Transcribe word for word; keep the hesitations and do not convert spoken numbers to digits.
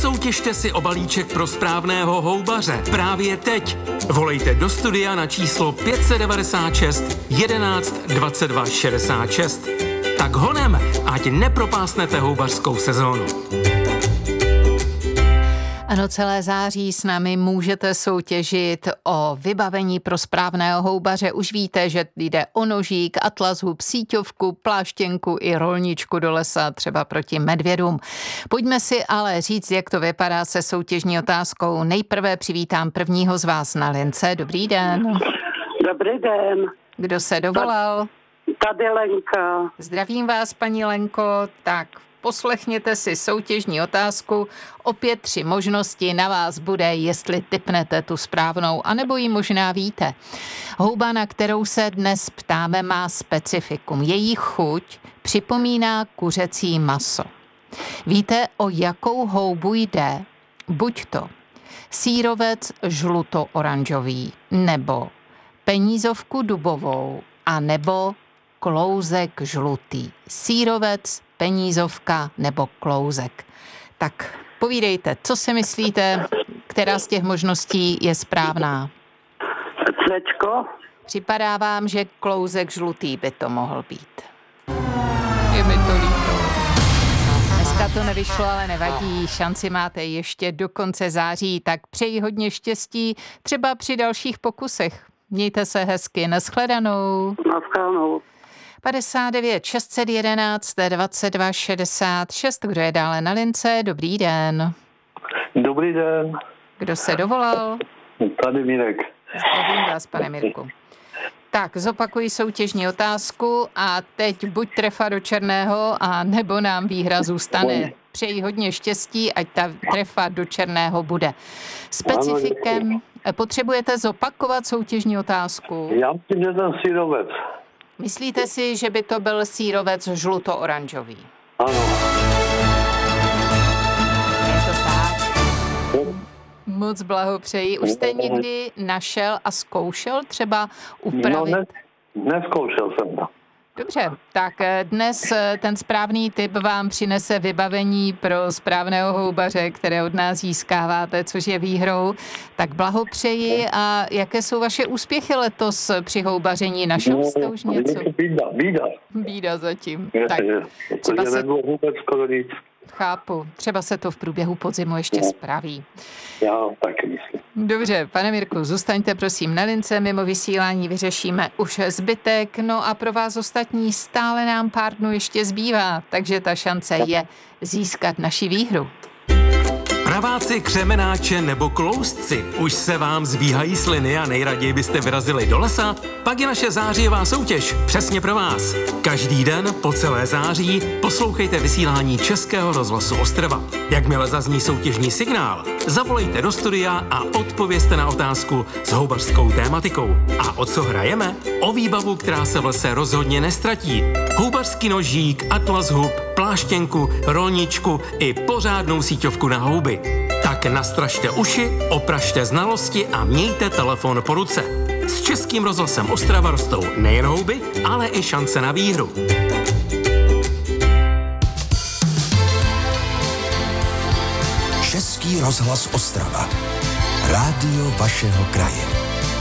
Vysoutěžte si o balíček pro správného houbaře právě teď. Volejte do studia na číslo pět set devadesát šest jedenáct dvacet dva šedesát šest. Tak honem, ať nepropásnete houbařskou sezónu. Ano, celé září s námi můžete soutěžit o vybavení pro správného houbaře. Už víte, že jde o nožík, atlas hub, síťovku, pláštěnku i rolničku do lesa, třeba proti medvědům. Pojďme si ale říct, jak to vypadá se soutěžní otázkou. Nejprve přivítám prvního z vás na lince. Dobrý den. Dobrý den. Kdo se dovolal? Tady Lenka. Zdravím vás, paní Lenko. Tak, poslechněte si soutěžní otázku. Opět tři možnosti na vás bude, jestli tipnete tu správnou, anebo ji možná víte. Houba, na kterou se dnes ptáme, má specifikum. Její chuť připomíná kuřecí maso. Víte, o jakou houbu jde? Buď to sýrovec žluto-oranžový, nebo penízovku dubovou, a nebo klouzek žlutý. Sýrovec, penízovka nebo klouzek. Tak povídejte, co si myslíte, která z těch možností je správná? Cečko. Připadá vám, že klouzek žlutý by to mohl být. Je mi to líto. Dneska to nevyšlo, ale nevadí. Šanci máte ještě do konce září, tak přeji hodně štěstí, třeba při dalších pokusech. Mějte se hezky, nashledanou. Nashledanou. padesát devět šest set jedenáct dvacet dva šedesát šest. Kdo je dále na lince? Dobrý den. Dobrý den. Kdo se dovolal? Tady Mirek. Zdravím vás, pane Mirku. Tak, zopakuji soutěžní otázku a teď buď trefa do černého, a nebo nám výhra zůstane. Přeji hodně štěstí, ať ta trefa do černého bude. Specifikem potřebujete zopakovat soutěžní otázku? Já myslím, že ten sýrovec. Myslíte si, že by to byl sýrovec žluto-oranžový? Ano. Je to tak? Moc blahopřeji. Už jste někdy našel a zkoušel třeba upravit? No, ne, nezkoušel jsem to. Dobře, tak dnes ten správný tip vám přinese vybavení pro správného houbaře, které od nás získáváte, což je výhrou. Tak blahopřeji. A jaké jsou vaše úspěchy letos při houbaření? Našel jste už něco? Bída, bída. Bída zatím. Je, Tak, je, třeba se... nebylo vůbec skoro nic. Chápu. Třeba se to v průběhu podzimu ještě spraví. Já taky myslím. Dobře, pane Mirku, zůstaňte prosím na lince, mimo vysílání vyřešíme už zbytek, no a pro vás ostatní stále nám pár dnů ještě zbývá, takže ta šance je získat naši výhru. Praváci, křemenáče nebo klouzci, už se vám zbíhají sliny a nejraději byste vyrazili do lesa? Pak je naše zářijová soutěž přesně pro vás. Každý den po celé září poslouchejte vysílání Českého rozhlasu Ostrava. Jakmile zazní soutěžní signál, zavolejte do studia a odpovězte na otázku s houbařskou tématikou. A o co hrajeme? O výbavu, která se v lese rozhodně nestratí. Houbařský nožík, atlas hub, pláštěnku, rolničku i pořádnou síťovku na houby. Tak nastražte uši, opražte znalosti a mějte telefon po ruce. S Českým rozhlasem Ostrava rostou nejen houby, ale i šance na výhru. Český rozhlas Ostrava. Rádio vašeho kraje.